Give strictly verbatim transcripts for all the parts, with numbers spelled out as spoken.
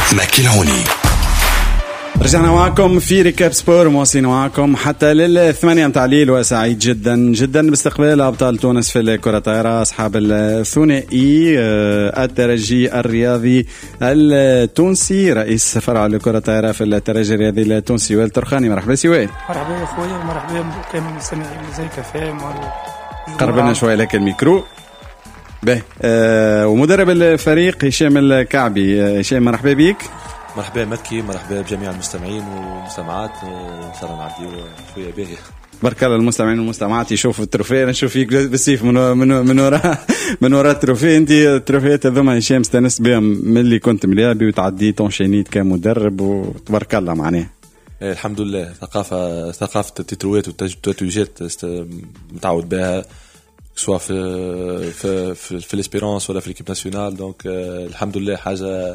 مكيلوني. رجعنا معكم في ريكاب سبور، مواصلين معكم حتى للثمانية متاع الليل، وسعيد جدا جدا باستقبال أبطال تونس في الكرة الطائرة أصحاب الثنائي الترجي الرياضي التونسي، رئيس فرع الكرة الطائرة في الترجي الرياضي التونسي وائل ترخاني. مرحبا سي وائل. مرحبا يا خويا ومرحبا بكامل المستمعين زي كفاهم. قربنا شوية لك الميكرو به. آه ومدرب الفريق هشام الكعبي. هشام مرحبا بك. مرحبا مكي، مرحبا بجميع المستمعين والمستمعات. ان شاء الله نعديو شويه باهي. بارك الله المستمعين والمستمعات يشوفوا التروفيه. نشوف فيك بالسيف من من من وراء من وراء التروفيه. انت التروفيات هذوما هشام استانست بهم من اللي كنت مليابي وتعدي تونشينيت كمدرب وتبارك الله معناه. الحمد لله. ثقافه ثقافه التترويات والتتويجات متعود بها سواء في في في, في الاسبيرانس ولا في ليكيب ناسيونال. دونك الحمد لله حاجه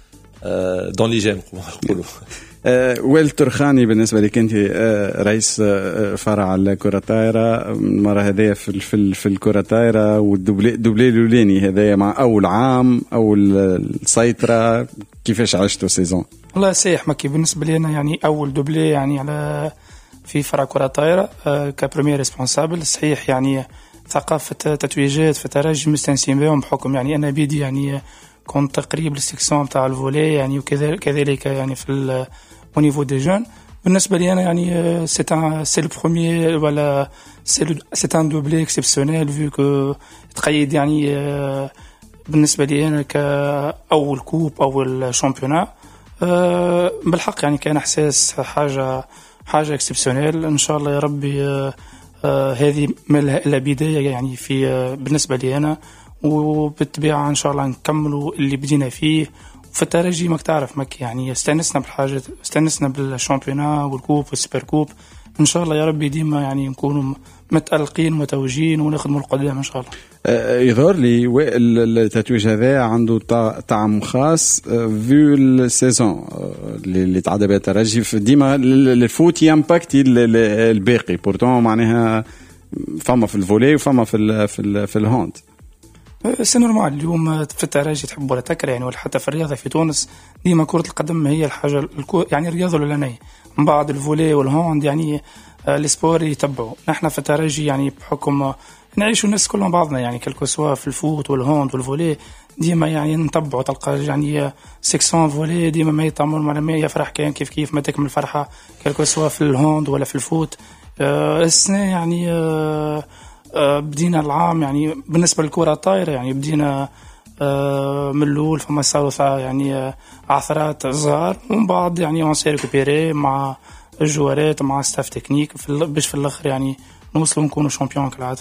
دون لي جيم نقولوا. وائل ترخاني، بالنسبه لك انت رئيس فرع الكره الطائره المره هذه في في في الكره الطائره والدوبلي دوبلي الاولاني هذايا مع اول عام اول السيطره، كيفاش عشتوا سيزون؟ والله سيح مكي بالنسبه لي انا يعني اول دوبلي يعني على في فرع كره الطائره كبريمير ريسبونسابل. صحيح يعني ثقافه تتويجات في الترجي مستنسين بهم بحكم يعني انا بيدي يعني كنت قريب للسيكسيون تاع الفولي يعني وكذلك يعني في au niveau des jeunes. بالنسبة لي أنا يعني c'est un c'est le premier voilà c'est le c'est un doublé exceptionnel vu que تقيد يعني بالنسبة لي أنا كأول كوب أول شامبيونا. بالحق يعني كان إحساس حاجة حاجة اكسبسيونيل. إن شاء الله يا ربي هذه من البداية يعني في بالنسبة لي أنا، وبالطبيعة إن شاء الله نكملوا اللي بدينا فيه. في الترجي ماك تعرف مك يعني استنسنا بالحاجة استنسنا بالشامبيونا والكوب والسوبر كوب. إن شاء الله يا ربي ديما يعني نكونوا متألقين متوجين ونخدموا القدام إن شاء الله. يظهر لي التتويج هذا عنده طعم خاص فيو السيزون اللي تعدى بها الترجي ديما الفوت يامباكتي الباقي بورتون معناها فما في الفولي وفما في ال في ال في الهوند. سي نورمال اليوم في الترجي تحب ولا تكره يعني، ولا حتى في الرياضة في تونس ديما كرة القدم هي الحاجة يعني الرياضة الأولانية من بعد الفولي والهوند يعني السبور يتبعوا. نحن في الترجي يعني بحكم نعيشوا الناس كلهم بعضنا يعني كلكو سوا في الفوت والهوند والفولي ديما يعني نتبعوا. تلقى يعني سيكسون فولي ديما ما يطمن ما ما يفرح كان كيف كيف ما تكمل الفرحة كلكو سوا في الهوند ولا في الفوت. أه السنة يعني أه أه بدينا العام يعني بالنسبة للكرة الطائرة يعني بدينا أه من الأول فما صاروا يعني أه عثرات صغار ومن بعض يعني اون سي ريكوبيري مع الجوارات مع ستاف تكنيك باش في الآخر يعني نوصلوا نكونوا شامبيون كالعادة.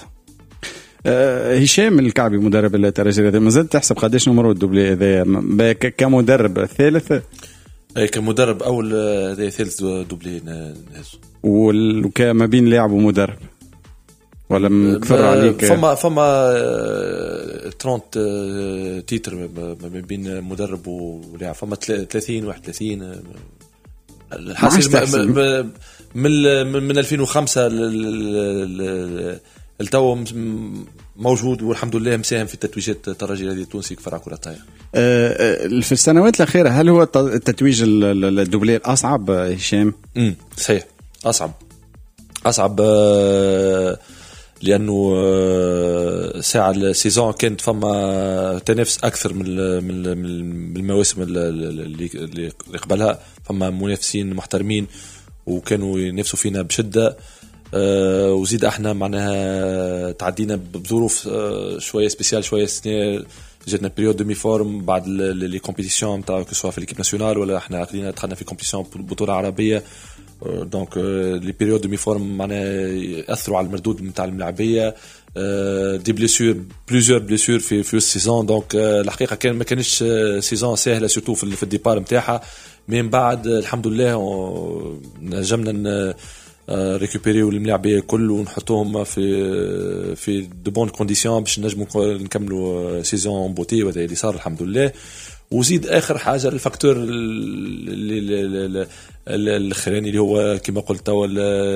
أه هشام الكعبي مدرب الترجي ما زلت تحسب قداش نمروا الدوبلي هذا كمدرب ثالث؟ اي كمدرب اول هذا ثالث دوبلي نهزو. وكما بين لاعب ومدرب ولا مكثر عليك؟ فما فما ثلاثين تيتر ما بين مدرب ولاعب، فما ثلاثين واحد وثلاثين الحاسب من من ألفين وخمسة التو موجود والحمد لله مساهم في تتويجات الترجي الرياضي التونسي كفرع كرة الطائرة. في السنوات الأخيرة هل هو التتويج الدوبلي الأصعب هشام؟ امم صحيح أصعب أصعب لأنه ساعة السيزون كانت فما تنافس أكثر من من المواسم اللي قبلها. فما منافسين محترمين وكانوا ينافسوا فينا بشدة. أه وزيد احنا معناها تعدينا بظروف أه شويه سبيسيال شويه سنه جاتنا بريود دومي فورم بعد لي كومبيتيسيون تاع سواء في ليكيب ناسيونال ولا احنا خلينا دخلنا في كومبيتيسيون بطوله عربيه. أه دونك أه لي بريود دومي فورم معناها ياثروا على المردود نتاع الملاعبيه. أه دي بليسور بليزيور بليسور في في السيزون. دونك أه الحقيقه كان ما كانش سيزون سهله سورتو في, في الديبار نتاعها. من بعد الحمد لله نجمنا ريكوبيري والملاعبيه كل ونحطوهم في في دو بون كونديسيون باش نجموا نكملوا سيزون بوتي وهذا اللي صار الحمد لله. وزيد اخر حاجه الفاكتور الاخراني اللي هو كما قلت توا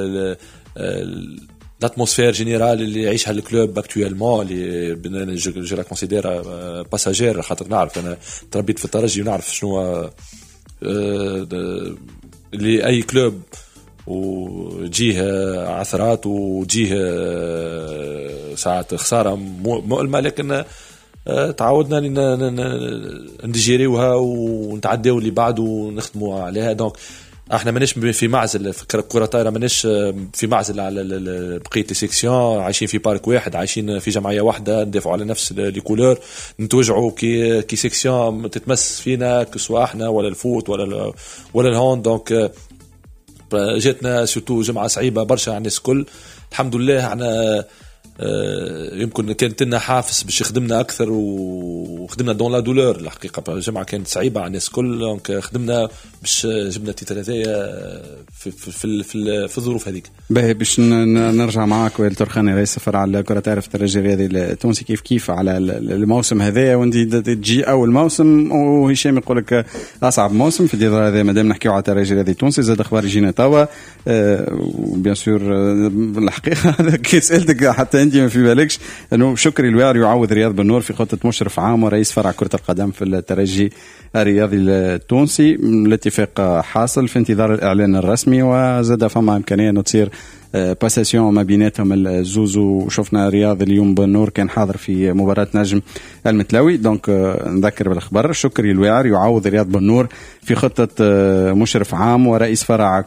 l'atmosphère générale اللي يعيشها الكلوب اكطوالمون اللي جو لا كونسيدير باساجير. خاطر نعرف انا تربيت في الترجي ونعرف شنو اللي اي كلوب وجيه عثرات وجيه ساعات خساره مؤلمه، لكن تعودنا نديجيريوها ونتعداو اللي بعد ونخدموا عليها. دونك احنا ماناش في معزل في كرة طايرة، ماناش في معزل على بقية السيكسيون، عايشين في بارك واحد، عايشين في جمعية واحدة، ندافعوا على نفس لي كولور، نتوجعوا كي كي سيكسيون تتمس فينا كسوا احنا ولا الفوت ولا ولا الهون. دونك جاتنا سورتو جمعة صعيبة برشا على الناس الكل. الحمد لله احنا يمكن كانت لنا حافز باش خدمنا اكثر وخدمنا دون لا دولور. الحقيقه الجمعه كانت صعيبه على الناس الكل، دونك خدمنا باش جبنا تيتراتيه في في في, في, في الظروف هذيك. باهي باش نرجع معاك وائل ترخاني رئيس الفرع على الكره تعرف الترجي الرياضي التونسي كيف كيف على الموسم هذا، وانت تجي اول موسم وهشام يقول لك اصعب موسم في الديار هذا. مادام نحكيو على الترجي الرياضي التونسي زاد اخبار يجينا توا بيان سور. الحقيقه هذا كي سالتك حتى انت ما في بالكش انه شكري الويار يعوض رياض بن في خطه مشرف عام ورئيس فرع كره القدم في الترجي الرياضي التونسي. الاتفاق حاصل في انتظار الاعلان الرسمي، وزاد فما امكانيه انه تصير باساسيون ما بيناتهم الزوز. وشفنا رياض اليوم بن كان حاضر في مباراه نجم المتلاوي. دونك نذكر بالاخبار، شكري الويار يعوض رياض بن في خطه مشرف عام ورئيس فرع